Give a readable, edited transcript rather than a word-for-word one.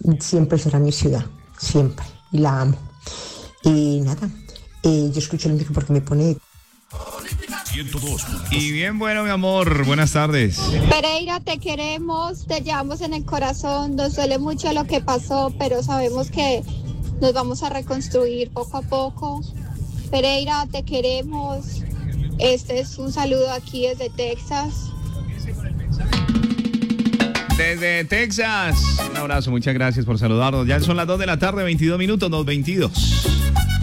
siempre será mi ciudad, siempre, y la amo. Y nada, yo escucho el música porque me pone... 102. Y bien, bueno, mi amor, buenas tardes. Pereira, te queremos, te llevamos en el corazón, nos duele mucho lo que pasó, pero sabemos que nos vamos a reconstruir poco a poco. Pereira, te queremos. Este es un saludo aquí desde Texas. Desde Texas. Un abrazo, muchas gracias por saludarnos. Ya son las 2 de la tarde, 22 minutos, 2:22.